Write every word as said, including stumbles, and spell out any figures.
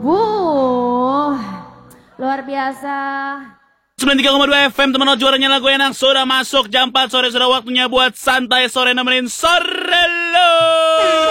Wuh, luar biasa. sembilan tiga koma dua F M teman juaranya lagu enak sudah masuk jam empat sore, sudah waktunya buat santai sore nemenin sore lo.